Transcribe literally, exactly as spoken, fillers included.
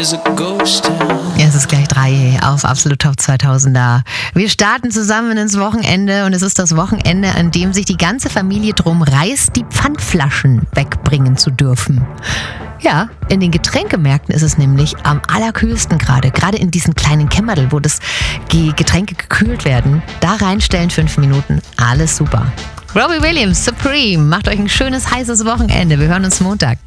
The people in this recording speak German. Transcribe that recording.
is a ghost town. Ja, es ist gleich drei auf Absolut Top zweitausender. Wir starten zusammen ins Wochenende und es ist das Wochenende, an dem sich die ganze Familie drum reißt, die Pfandflaschen wegbringen zu dürfen. Ja, in den Getränkemärkten ist es nämlich am allerkühlsten gerade. Gerade in diesen kleinen Kämmerl, wo das die Getränke gekühlt werden. Da reinstellen, fünf Minuten, alles super. Robbie Williams, Supreme, macht euch ein schönes, heißes Wochenende. Wir hören uns Montag.